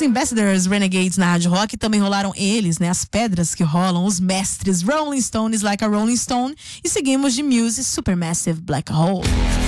Sex Ambassadors, Renegades na Rádio Rock. Também rolaram eles, né? As pedras que rolam, os mestres Rolling Stones, Like a Rolling Stone. E seguimos de Muse, Supermassive Black Hole.